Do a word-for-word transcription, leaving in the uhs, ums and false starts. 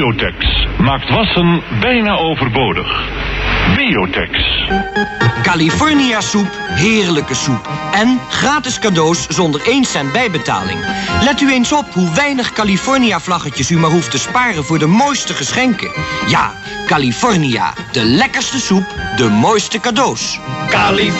Biotex maakt wassen bijna overbodig. Biotex. California soep, heerlijke soep. En gratis cadeaus zonder één cent bijbetaling. Let u eens op hoe weinig California vlaggetjes u maar hoeft te sparen voor de mooiste geschenken. Ja, California, de lekkerste soep, de mooiste cadeaus. California.